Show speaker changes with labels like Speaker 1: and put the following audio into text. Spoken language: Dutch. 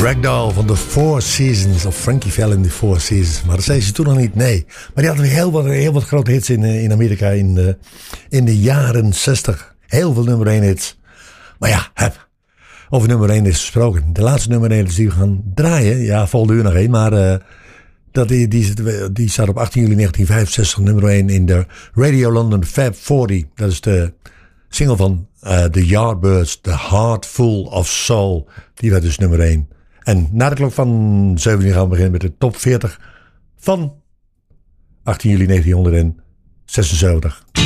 Speaker 1: Ragdoll van The Four Seasons, of Frankie Valli in The Four Seasons. Maar dat zei ze toen nog niet, nee. Maar die hadden heel wat grote hits in Amerika in de jaren 60. Heel veel nummer 1 hits. Maar ja, over nummer 1 is gesproken. De laatste nummer 1 die we gaan draaien, ja, volgende uur nog één, maar die staat op 18 juli 1965, nummer 1 in de Radio London Fab 40. Dat is de single van The Yardbirds, The Heart Full of Soul. Die werd dus nummer 1. En na de klok van 7 uur gaan we beginnen met de top 40 van 18 juli 1976.